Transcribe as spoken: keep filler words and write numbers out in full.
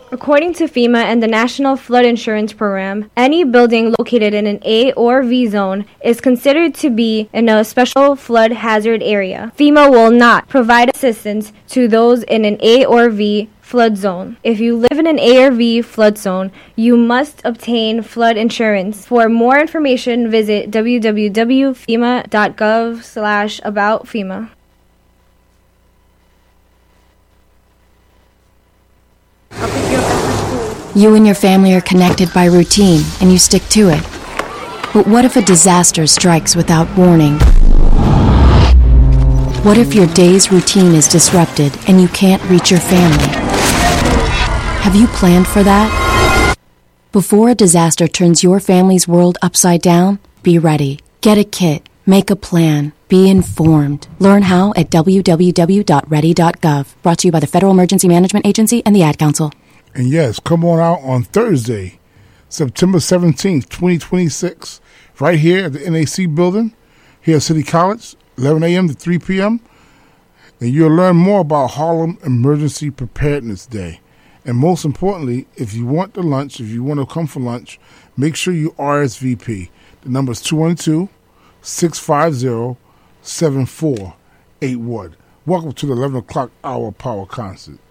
According to FEMA and the National Flood Insurance Program, any building located in an A or V zone is considered to be in a special flood hazard area. FEMA will not provide assistance to those in an A or V flood zone. If you live in an A or V flood zone, you must obtain flood insurance. For more information, visit w w w dot fema dot gov slash about FEMA. You and your family are connected by routine, and you stick to it. But what if a disaster strikes without warning? What if your day's routine is disrupted and you can't reach your family? Have you planned for that? Before a disaster turns your family's world upside down, be ready. Get a kit. Make a plan. Be informed. Learn how at w w w dot ready dot gov. Brought to you by the Federal Emergency Management Agency and the Ad Council. And yes, come on out on Thursday, September seventeenth, twenty twenty-six, right here at the N A C building, here at City College, eleven a.m. to three p.m. And you'll learn more about Harlem Emergency Preparedness Day. And most importantly, if you want the lunch, if you want to come for lunch, make sure you R S V P. The number is two one two, six five zero, seven four eight one. Welcome to the eleven o'clock hour power concert.